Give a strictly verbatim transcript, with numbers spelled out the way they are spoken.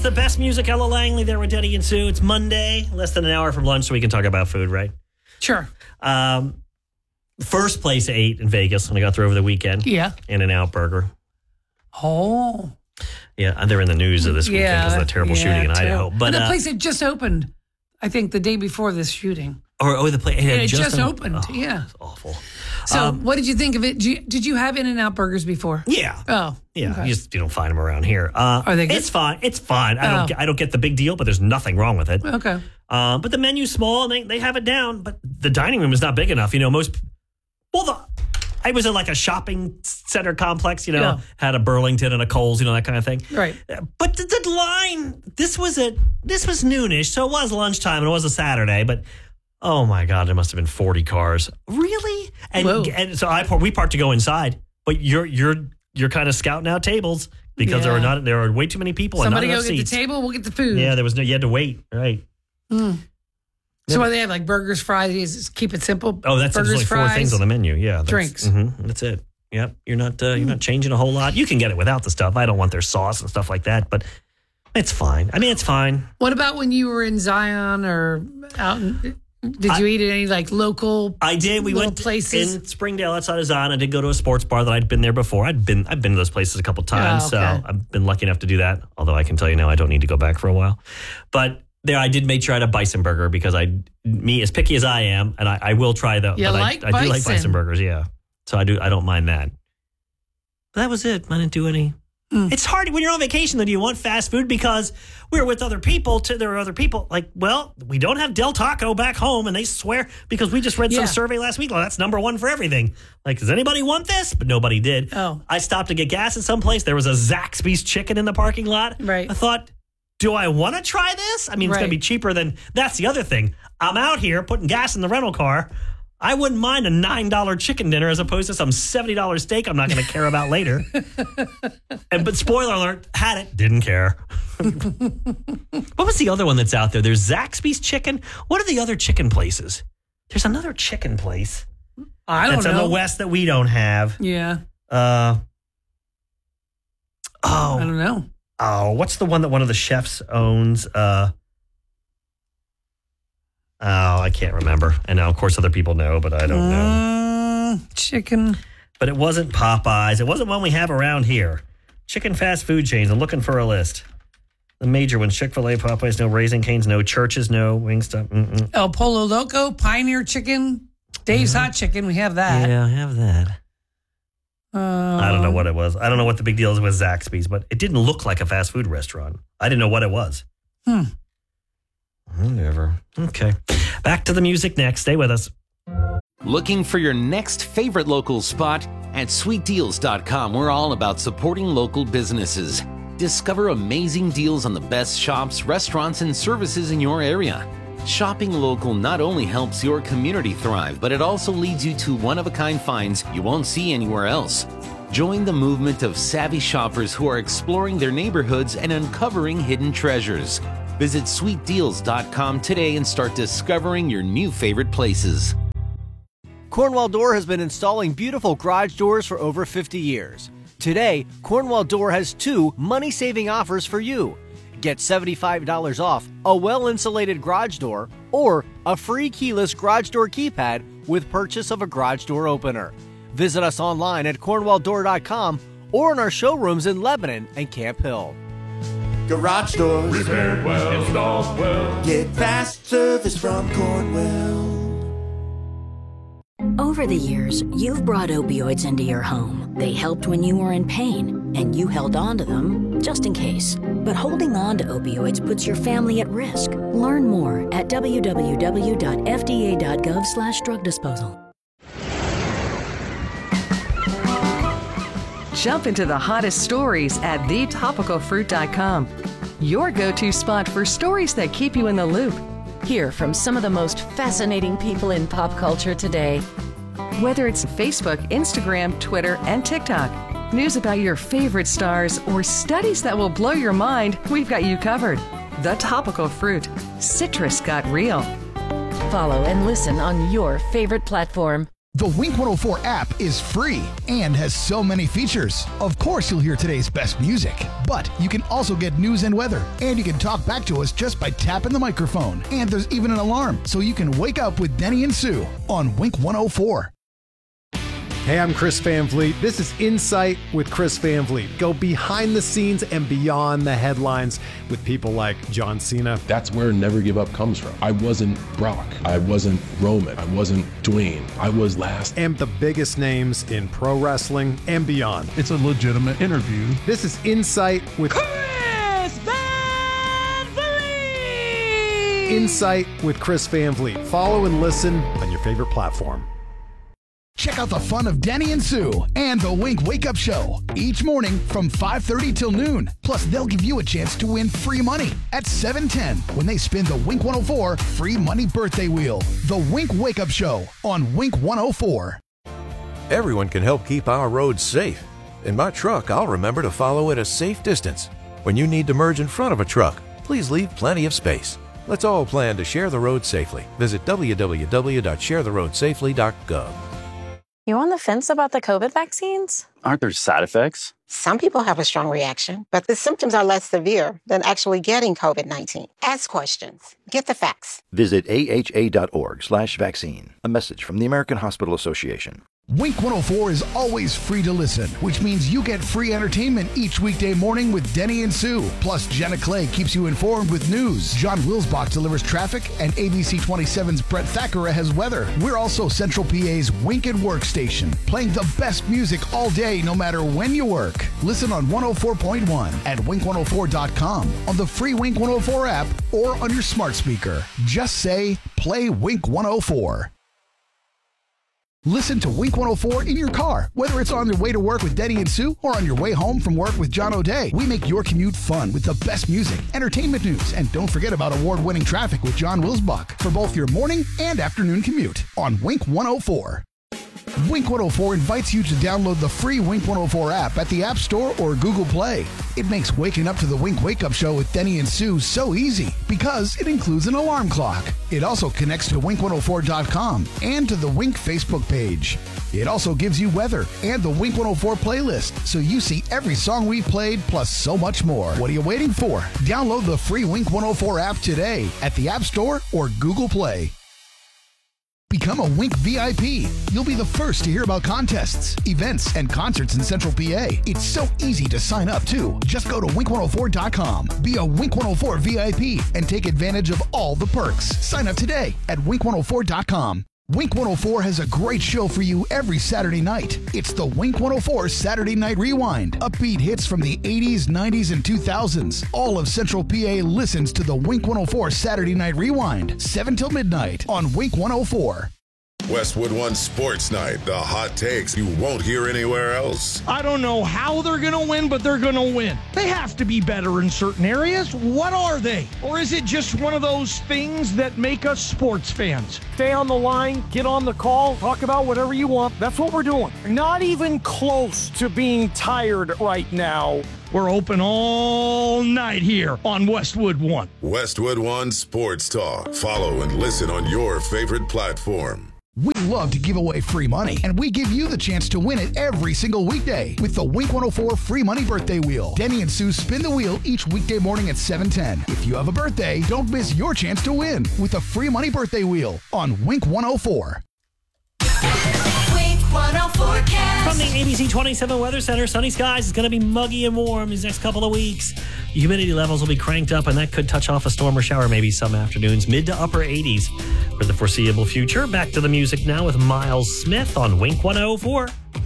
the best music. Ella Langley there with Denny and Sue. It's Monday, less than an hour from lunch, so we can talk about food, right? Sure. Um, first place I ate in Vegas when I got there over the weekend. Yeah. In-N-Out Burger. Oh. Yeah, they're in the news of this weekend Yeah, because of the terrible yeah, shooting in terrible. Idaho. But the uh, place had just opened, I think, the day before this shooting. Or oh, the place it, had It just, just opened. Oh, yeah, it's awful. So, Um, what did you think of it? Did you, did you have In-N-Out burgers before? Yeah. Oh, Yeah, okay. you just you don't find them around here. Uh, Are they good? It's fine. It's fine. I Oh. don't. get- I don't get the big deal, but there's nothing wrong with it. Okay. Uh, but the menu's small and they, they have it down. But the dining room is not big enough. You know, most. Well, the I was in like a shopping center complex. You know, Yeah. had a Burlington and a Kohl's. You know, that kind of thing. Right. But the, the line. This was at this was noonish, so it was lunchtime and it was a Saturday. But oh my God, there must have been forty cars. Really? And Whoa. and so I par- we parked to go inside. But you're you're you're kind of scouting out tables because there Yeah. are not there are way too many people Somebody and not go enough get seats. the table. We'll get the food. Yeah, there was no. You had to wait. Right. Mm. So what they have like burgers, fries. Keep it simple. Oh, that's burgers, there's only four fries, things on the menu. Yeah, that's, drinks. mhm, that's it. Yep. You're not uh, you're not changing a whole lot. You can get it without the stuff. I don't want their sauce and stuff like that, but it's fine. I mean, it's fine. What about when you were in Zion or out? In, did I- you eat at any like local? I did. We little went places? in Springdale outside of Zion. I did go to a sports bar that I'd been there before. I'd been I've been to those places a couple times, Oh, okay. so I've been lucky enough to do that. Although I can tell you now, I don't need to go back for a while. But there, I did make sure I had a bison burger because I, me as picky as I am, and I, I will try them. You but like I, I do like bison? bison burgers. Yeah, so I do. I don't mind that. But that was it. I didn't do any. Mm. It's hard when you're on vacation. Though, do you want fast food because we're with other people? To there are other people like, well, we don't have Del Taco back home, and they swear because we just read some Yeah. survey last week. Well, that's number one for everything. Like, does anybody want this? But nobody did. Oh. I stopped to get gas at some place. There was a Zaxby's chicken in the parking lot. Right. I thought, do I want to try this? I mean, it's going Right. to be cheaper than. That's the other thing. I'm out here putting gas in the rental car. I wouldn't mind a nine dollar chicken dinner as opposed to some seventy dollar steak I'm not going to care about later. And but spoiler alert, had it, didn't care. What was the other one that's out there? There's Zaxby's chicken. What are the other chicken places? There's another chicken place I don't that's know. in the West that we don't have. Yeah. Uh, I oh, don't know. oh, what's the one that one of the chefs owns? Uh, oh, I can't remember. And now, of course, other people know, but I don't know. Mm, chicken. But it wasn't Popeyes. It wasn't one we have around here. Chicken fast food chains. I'm looking for a list. The major ones: Chick-fil-A, Popeyes, no. Raising Cane's, no. Churches, no. Wingstop, mm-mm. El Polo Loco, Pioneer Chicken, Dave's Hot Chicken. We have that. Yeah, I have that. Uh, I don't know what it was. I don't know what the big deal is with Zaxby's, but it didn't look like a fast food restaurant. I didn't know what it was. Hmm. Whatever. Okay. Back to the music next. Stay with us. Looking for your next favorite local spot? At sweet deals dot com, we're all about supporting local businesses. Discover amazing deals on the best shops, restaurants, and services in your area. Shopping local not only helps your community thrive, but it also leads you to one-of-a-kind finds you won't see anywhere else. Join the movement of savvy shoppers who are exploring their neighborhoods and uncovering hidden treasures. Visit sweet deals dot com today and start discovering your new favorite places. Cornwell Door has been installing beautiful garage doors for over fifty years. Today, Cornwell Door has two money-saving offers for you. Get seventy-five dollars off a well-insulated garage door or a free keyless garage door keypad with purchase of a garage door opener. Visit us online at cornwell door dot com or in our showrooms in Lebanon and Camp Hill. Garage doors, repaired well, installed well. Get fast service from Cornwell. Over the years, you've brought opioids into your home. They helped when you were in pain, and you held on to them just in case. But holding on to opioids puts your family at risk. Learn more at w w w dot f d a dot gov slash drug disposal. Jump into the hottest stories at the topical fruit dot com. Your go-to spot for stories that keep you in the loop. Hear from some of the most fascinating people in pop culture today. Whether it's Facebook, Instagram, Twitter, and TikTok, news about your favorite stars, or studies that will blow your mind, we've got you covered. The Topical Fruit. Citrus got real. Follow and listen on your favorite platform. The Wink one oh four app is free and has so many features. Of course, you'll hear today's best music, but you can also get news and weather, and you can talk back to us just by tapping the microphone. And there's even an alarm, so you can wake up with Denny and Sue on Wink one oh four. Hey, I'm Chris Van Vliet. This is Insight with Chris Van Vliet. Go behind the scenes and beyond the headlines with people like John Cena. That's where Never Give Up comes from. I wasn't Brock. I wasn't Roman. I wasn't Dwayne. I was last. And the biggest names in pro wrestling and beyond. It's a legitimate interview. This is Insight with Chris Van Vliet! Insight with Chris Van Vliet. Follow and listen on your favorite platform. Check out the fun of Denny and Sue and the Wink Wake Up Show each morning from five thirty till noon. Plus, they'll give you a chance to win free money at seven ten when they spin the Wink one oh four free money birthday wheel. The Wink Wake Up Show on Wink one oh four. Everyone can help keep our roads safe. In my truck, I'll remember to follow at a safe distance. When you need to merge in front of a truck, please leave plenty of space. Let's all plan to share the road safely. Visit w w w dot share the road safely dot gov. You on the fence about the COVID vaccines? Aren't there side effects? Some people have a strong reaction, but the symptoms are less severe than actually getting COVID nineteen. Ask questions. Get the facts. Visit A H A dot org slash vaccine. A message from the American Hospital Association. Wink one oh four is always free to listen, which means you get free entertainment each weekday morning with Denny and Sue. Plus, Jenna Clay keeps you informed with news. John Wilsbach delivers traffic, and A B C twenty-seven's Brett Thackeray has weather. We're also Central P A's Wink and Work station, playing the best music all day, no matter when you work. Listen on one oh four point one at wink one oh four dot com, on the free Wink one oh four app, or on your smart speaker. Just say, play Wink one oh four. Listen to Wink one oh four in your car, whether it's on your way to work with Denny and Sue or on your way home from work with John O'Day. We make your commute fun with the best music, entertainment news, and don't forget about award-winning traffic with John Wilsbach for both your morning and afternoon commute on Wink one oh four. Wink one oh four invites you to download the free Wink one oh four app at the App Store or Google Play. It makes waking up to the Wink Wake Up Show with Denny and Sue so easy because it includes an alarm clock. It also connects to wink one oh four dot com and to the Wink Facebook page. It also gives you weather and the Wink one oh four playlist, so you see every song we've played plus so much more. What are you waiting for? Download the free Wink one oh four app today at the App Store or Google Play. Become a Wink V I P. You'll be the first to hear about contests, events, and concerts in Central P A. It's so easy to sign up, too. Just go to wink one oh four dot com. Be a Wink one oh four V I P and take advantage of all the perks. Sign up today at wink one oh four dot com. Wink one oh four has a great show for you every Saturday night. It's the Wink one oh four Saturday Night Rewind. Upbeat hits from the eighties, nineties, and two thousands. All of Central P A listens to the Wink one oh four Saturday Night Rewind, seven till midnight on Wink one oh four. Westwood One Sports Night, the hot takes you won't hear anywhere else. I don't know how they're going to win, but they're going to win. They have to be better in certain areas. What are they? Or is it just one of those things that make us sports fans? Stay on the line, get on the call, talk about whatever you want. That's what we're doing. Not even close to being tired right now. We're open all night here on Westwood One. Westwood One Sports Talk. Follow and listen on your favorite platform. We love to give away free money, and we give you the chance to win it every single weekday with the Wink one oh four Free Money Birthday Wheel. Denny and Sue spin the wheel each weekday morning at seven ten. If you have a birthday, don't miss your chance to win with the Free Money Birthday Wheel on Wink one oh four. Wink one oh four cast. From the A B C twenty-seven Weather Center, sunny skies. It's going to be muggy and warm these next couple of weeks. Humidity levels will be cranked up, and that could touch off a storm or shower maybe some afternoons. Mid to upper eighties for the foreseeable future. Back to the music now with Miles Smith on Wink one oh four.